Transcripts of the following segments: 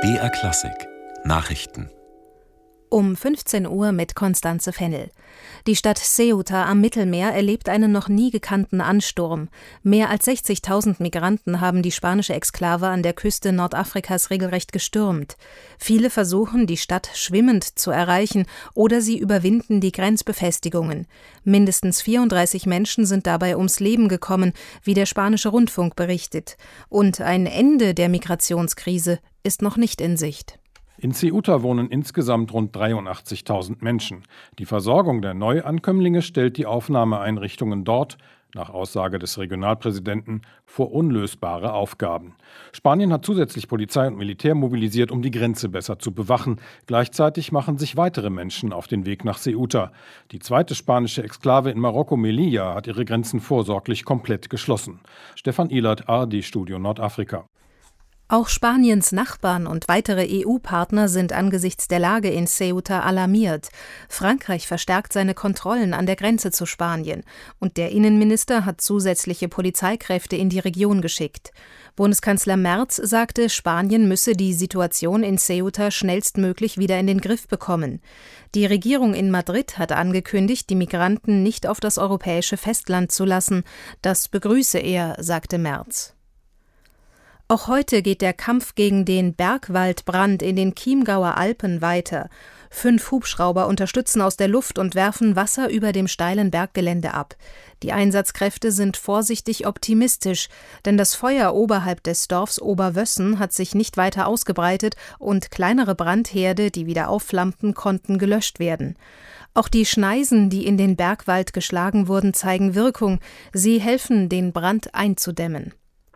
BR Klassik Nachrichten Um 15 Uhr mit Constanze Fennel. Die Stadt Ceuta am Mittelmeer erlebt einen noch nie gekannten Ansturm. Mehr als 60.000 Migranten haben die spanische Exklave an der Küste Nordafrikas regelrecht gestürmt. Viele versuchen, die Stadt schwimmend zu erreichen, oder sie überwinden die Grenzbefestigungen. Mindestens 34 Menschen sind dabei ums Leben gekommen, wie der spanische Rundfunk berichtet. Und ein Ende der Migrationskrise ist noch nicht in Sicht. In Ceuta wohnen insgesamt rund 83.000 Menschen. Die Versorgung der Neuankömmlinge stellt die Aufnahmeeinrichtungen dort, nach Aussage des Regionalpräsidenten, vor unlösbare Aufgaben. Spanien hat zusätzlich Polizei und Militär mobilisiert, um die Grenze besser zu bewachen. Gleichzeitig machen sich weitere Menschen auf den Weg nach Ceuta. Die zweite spanische Exklave in Marokko, Melilla, hat ihre Grenzen vorsorglich komplett geschlossen. Stefan Ihlert, ARD-Studio Nordafrika. Auch Spaniens Nachbarn und weitere EU-Partner sind angesichts der Lage in Ceuta alarmiert. Frankreich verstärkt seine Kontrollen an der Grenze zu Spanien und der Innenminister hat zusätzliche Polizeikräfte in die Region geschickt. Bundeskanzler Merz sagte, Spanien müsse die Situation in Ceuta schnellstmöglich wieder in den Griff bekommen. Die Regierung in Madrid hat angekündigt, die Migranten nicht auf das europäische Festland zu lassen. Das begrüße er, sagte Merz. Auch heute geht der Kampf gegen den Bergwaldbrand in den Chiemgauer Alpen weiter. 5 Hubschrauber unterstützen aus der Luft und werfen Wasser über dem steilen Berggelände ab. Die Einsatzkräfte sind vorsichtig optimistisch, denn das Feuer oberhalb des Dorfs Oberwössen hat sich nicht weiter ausgebreitet und kleinere Brandherde, die wieder aufflammten, konnten gelöscht werden. Auch die Schneisen, die in den Bergwald geschlagen wurden, zeigen Wirkung. Sie helfen, den Brand einzudämmen.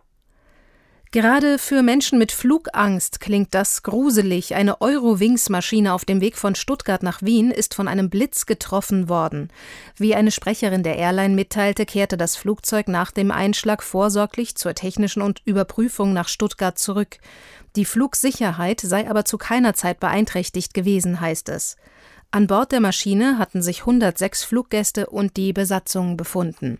Gerade für Menschen mit Flugangst klingt das gruselig. Eine Eurowings-Maschine auf dem Weg von Stuttgart nach Wien ist von einem Blitz getroffen worden. Wie eine Sprecherin der Airline mitteilte, kehrte das Flugzeug nach dem Einschlag vorsorglich zur technischen Überprüfung nach Stuttgart zurück. Die Flugsicherheit sei aber zu keiner Zeit beeinträchtigt gewesen, heißt es. An Bord der Maschine hatten sich 106 Fluggäste und die Besatzung befunden.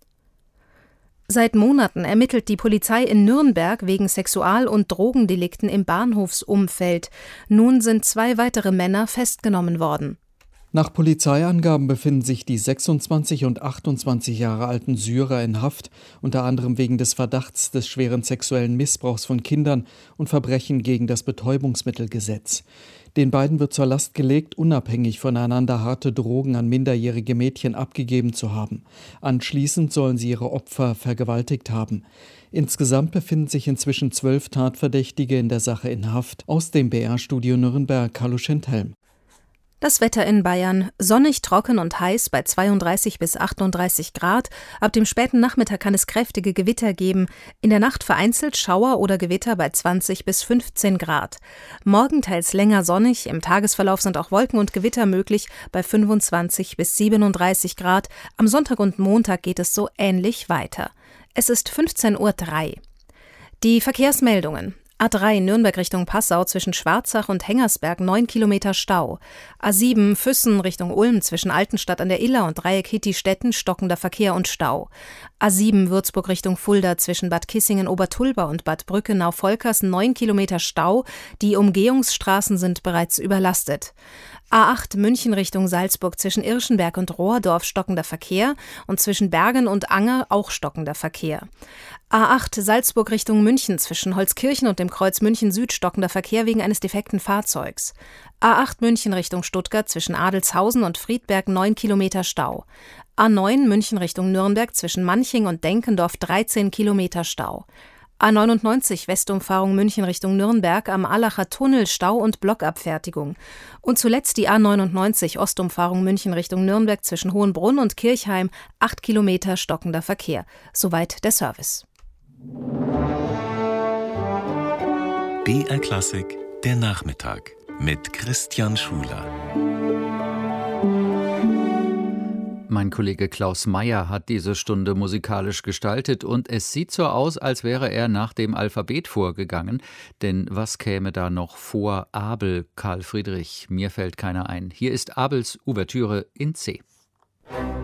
Seit Monaten ermittelt die Polizei in Nürnberg wegen Sexual- und Drogendelikten im Bahnhofsumfeld. Nun sind 2 weitere Männer festgenommen worden. Nach Polizeiangaben befinden sich die 26 und 28 Jahre alten Syrer in Haft, unter anderem wegen des Verdachts des schweren sexuellen Missbrauchs von Kindern und Verbrechen gegen das Betäubungsmittelgesetz. Den beiden wird zur Last gelegt, unabhängig voneinander harte Drogen an minderjährige Mädchen abgegeben zu haben. Anschließend sollen sie ihre Opfer vergewaltigt haben. Insgesamt befinden sich inzwischen 12 Tatverdächtige in der Sache in Haft. Aus dem BR-Studio Nürnberg, Carlo Schenthelm. Das Wetter in Bayern: sonnig, trocken und heiß bei 32 bis 38 Grad. Ab dem späten Nachmittag kann es kräftige Gewitter geben. In der Nacht vereinzelt Schauer oder Gewitter bei 20 bis 15 Grad. Morgen teils länger sonnig. Im Tagesverlauf sind auch Wolken und Gewitter möglich bei 25 bis 37 Grad. Am Sonntag und Montag geht es so ähnlich weiter. Es ist 15:03 Uhr. Die Verkehrsmeldungen. A3 Nürnberg Richtung Passau zwischen Schwarzach und Hengersberg 9 Kilometer Stau. A7 Füssen Richtung Ulm zwischen Altenstadt an der Iller und Dreieck Hitti-Stetten stockender Verkehr und Stau. A7 Würzburg Richtung Fulda zwischen Bad Kissingen-Obertulba und Bad Brückenau-Volkers 9 Kilometer Stau. Die Umgehungsstraßen sind bereits überlastet. A8 München Richtung Salzburg zwischen Irschenberg und Rohrdorf stockender Verkehr und zwischen Bergen und Anger auch stockender Verkehr. A8 Salzburg Richtung München zwischen Holzkirchen und dem Kreuz München Süd stockender Verkehr wegen eines defekten Fahrzeugs. A8 München Richtung Stuttgart zwischen Adelshausen und Friedberg 9 Kilometer Stau. A9 München Richtung Nürnberg zwischen Manching und Denkendorf 13 Kilometer Stau. A99 Westumfahrung München Richtung Nürnberg am Allacher Tunnel Stau und Blockabfertigung. Und zuletzt die A99 Ostumfahrung München Richtung Nürnberg zwischen Hohenbrunn und Kirchheim 8 Kilometer stockender Verkehr. Soweit der Service. BR Klassik der Nachmittag mit Christian Schuler. Mein Kollege Klaus Meyer hat diese Stunde musikalisch gestaltet und es sieht so aus, als wäre er nach dem Alphabet vorgegangen. Denn was käme da noch vor Abel, Karl Friedrich? Mir fällt keiner ein. Hier ist Abels Ouvertüre in C.